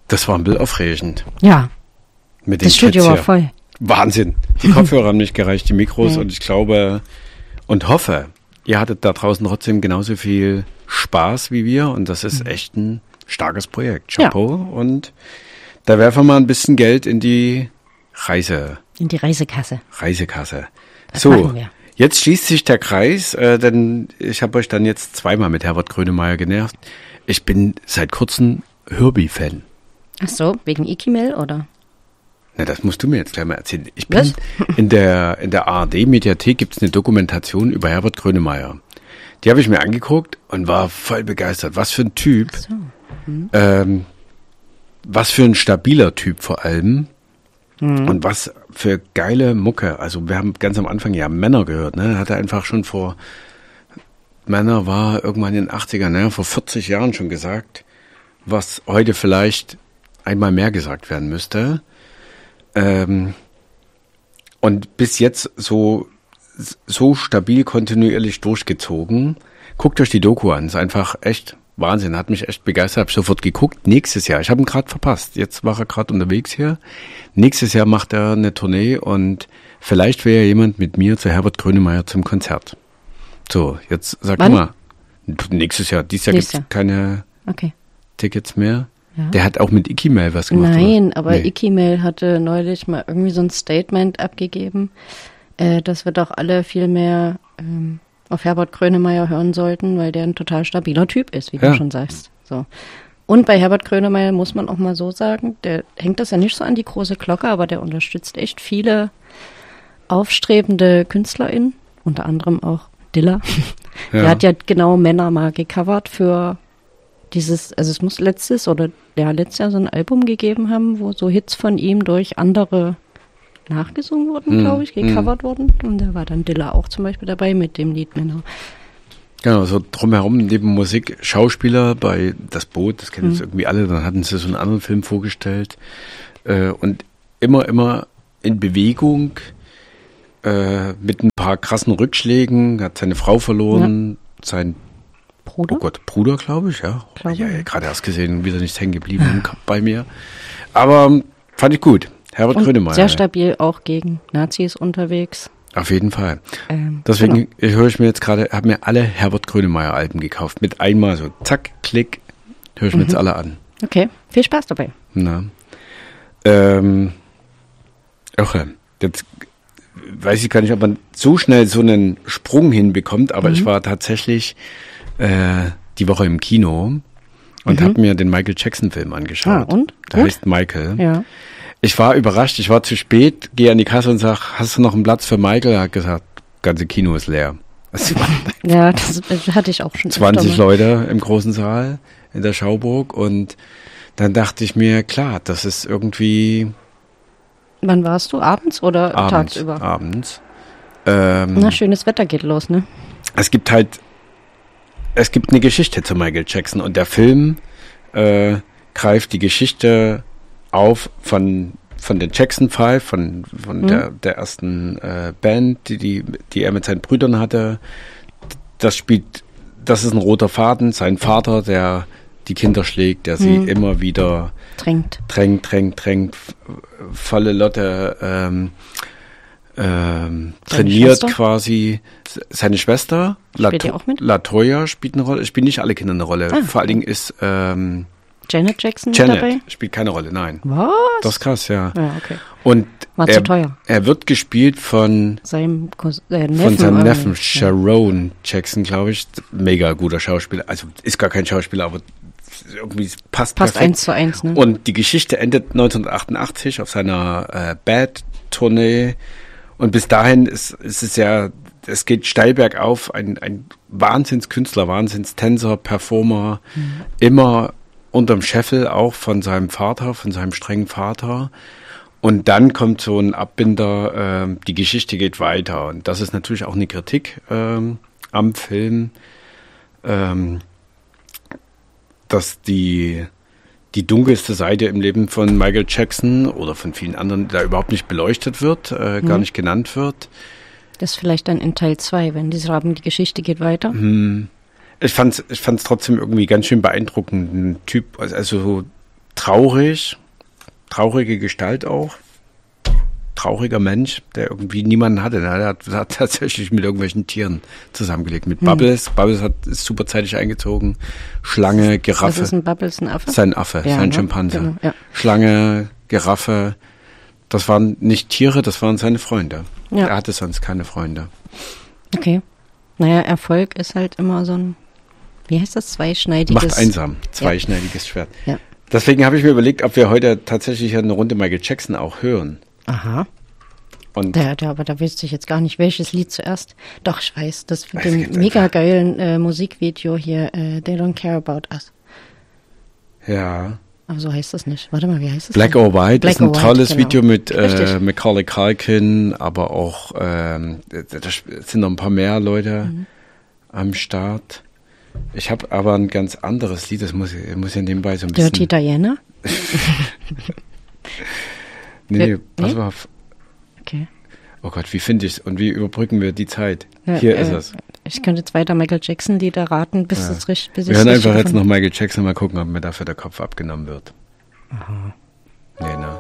Das war ein bisschen aufregend. Ja, Mit das Studio war voll. Wahnsinn. Die Kopfhörer haben nicht gereicht, die Mikros. Und ich glaube und hoffe, ihr hattet da draußen trotzdem genauso viel Spaß wie wir. Und das ist echt ein starkes Projekt. Chapeau. Ja. Und da werfen wir mal ein bisschen Geld in die Reisekasse. Das machen wir. Jetzt schließt sich der Kreis, denn ich habe euch dann jetzt zweimal mit Herbert Grönemeyer genervt. Ich bin seit kurzem Herbie-Fan. Ach so, wegen Ikimel oder? Na, das musst du mir jetzt gleich mal erzählen. Ich bin in der ARD-Mediathek gibt's eine Dokumentation über Herbert Grönemeyer. Die habe ich mir angeguckt und war voll begeistert. Was für ein Typ. Ach so. Was für ein stabiler Typ vor allem. Und was für geile Mucke. Also wir haben ganz am Anfang ja Männer gehört. Ne? Er hatte einfach schon Männer war irgendwann in den 80ern, vor 40 Jahren schon gesagt, was heute vielleicht einmal mehr gesagt werden müsste. Und bis jetzt so stabil kontinuierlich durchgezogen. Guckt euch die Doku an. Ist einfach echt Wahnsinn. Hat mich echt begeistert. Hab sofort geguckt. Nächstes Jahr. Ich habe ihn gerade verpasst. Jetzt war er gerade unterwegs hier. Nächstes Jahr macht er eine Tournee und vielleicht wäre jemand mit mir zu Herbert Grönemeyer zum Konzert. So, jetzt sag mal. Nächstes Jahr. Dieses Jahr gibt es keine Tickets mehr. Ja. Der hat auch mit Ikimel was gemacht. Nein, aber Ikimel hatte neulich mal irgendwie so ein Statement abgegeben, dass wir doch alle viel mehr auf Herbert Grönemeyer hören sollten, weil der ein total stabiler Typ ist, wie du schon sagst. So. Und bei Herbert Grönemeyer muss man auch mal so sagen, der hängt das ja nicht so an die große Glocke, aber der unterstützt echt viele aufstrebende KünstlerInnen, unter anderem auch Dilla. Ja. Der hat ja genau Männer mal gecovert für dieses, also es muss letztes Jahr so ein Album gegeben haben, wo so Hits von ihm durch andere nachgesungen wurden, glaube ich, gecovert wurden. Und da war dann Dilla auch zum Beispiel dabei mit dem Lied Männer. Genau, so drumherum neben Musik, Schauspieler bei Das Boot, das kennen jetzt irgendwie alle, dann hatten sie so einen anderen Film vorgestellt und immer in Bewegung mit ein paar krassen Rückschlägen, hat seine Frau verloren, sein Bruder, glaube ich, ja. Gerade erst gesehen, wieder nichts hängen geblieben bei mir. Aber fand ich gut. Herbert Grönemeyer. Sehr stabil auch gegen Nazis unterwegs. Auf jeden Fall. Deswegen höre ich mir jetzt gerade, habe mir alle Herbert Grönemeyer Alben gekauft. Mit einmal so zack, klick, höre ich mir jetzt alle an. Okay, viel Spaß dabei. Na. Jetzt weiß ich gar nicht, ob man so schnell so einen Sprung hinbekommt, aber ich war tatsächlich die Woche im Kino und habe mir den Michael Jackson Film angeschaut. Und? Der heißt Michael. Ja. Ich war überrascht, ich war zu spät, gehe an die Kasse und sag, hast du noch einen Platz für Michael? Er hat gesagt, ganze Kino ist leer. Ja, das hatte ich auch schon. 20 Leute im großen Saal in der Schauburg und dann dachte ich mir, klar, das ist irgendwie... Wann warst du? Abends oder tagsüber? Abends. Schönes Wetter geht los, ne? Es gibt eine Geschichte zu Michael Jackson und der Film greift die Geschichte auf von den Jackson 5, von der ersten Band, die er mit seinen Brüdern hatte. Das ist ein roter Faden, sein Vater, der die Kinder schlägt, der sie immer wieder drängt, volle Lotte trainiert quasi. Seine Schwester, Latoya, spielt eine Rolle. Spielen nicht alle Kinder eine Rolle. Vor allen Dingen ist Janet Jackson dabei? Spielt keine Rolle, nein. Was? Das ist krass, ja. Ja, okay. Und war zu teuer. Er wird gespielt von seinem Neffen Sharon Jackson, glaube ich. Mega guter Schauspieler. Also ist gar kein Schauspieler, aber irgendwie passt perfekt. 1:1, ne? Und die Geschichte endet 1988 auf seiner Bad-Tournee. Und bis dahin ist es ja, es geht steil bergauf. Ein Wahnsinnskünstler, Wahnsinnstänzer, Performer, immer unterm Scheffel auch von seinem Vater, von seinem strengen Vater. Und dann kommt so ein Abbinder, die Geschichte geht weiter. Und das ist natürlich auch eine Kritik am Film, dass die dunkelste Seite im Leben von Michael Jackson oder von vielen anderen da überhaupt nicht beleuchtet wird, gar nicht genannt wird. Das vielleicht dann in Teil 2, wenn die sagen, die Geschichte geht weiter. Ich fand's trotzdem irgendwie ganz schön beeindruckend, ein Typ, also traurige Gestalt auch. Trauriger Mensch, der irgendwie niemanden hatte. Er hat tatsächlich mit irgendwelchen Tieren zusammengelebt. Mit Bubbles. Bubbles ist super zeitig eingezogen. Schlange, Giraffe. Was ist ein Bubbles, ein Affe? Sein Affe, ja, sein ne? Schimpanse. Genau, ja. Schlange, Giraffe. Das waren nicht Tiere, das waren seine Freunde. Ja. Er hatte sonst keine Freunde. Okay. Naja, Erfolg ist halt immer so ein, wie heißt das, zweischneidiges... Macht einsam, zweischneidiges Schwert. Ja. Deswegen habe ich mir überlegt, ob wir heute tatsächlich eine Runde Michael Jackson auch hören. Aha. Und aber da wüsste ich jetzt gar nicht, welches Lied zuerst. Doch, ich weiß, das mit dem mega geilen Musikvideo hier, They Don't Care About Us. ja. Aber so heißt das nicht. Warte mal, wie heißt das? Black or White Black ist ein or White, tolles genau. Video mit Richtig. Macaulay Culkin, aber auch da sind noch ein paar mehr Leute am Start. Ich habe aber ein ganz anderes Lied, das muss ja nebenbei so ein bisschen... Dirty Diana? Nee, pass mal auf. Okay. Oh Gott, wie finde ich es und wie überbrücken wir die Zeit? Ja, Hier ist es. Ich könnte jetzt weiter Michael Jackson Lieder raten, bis es richtig bis Wir hören einfach jetzt noch Michael Jackson, mal gucken, ob mir dafür der Kopf abgenommen wird. Aha. Nee, ne?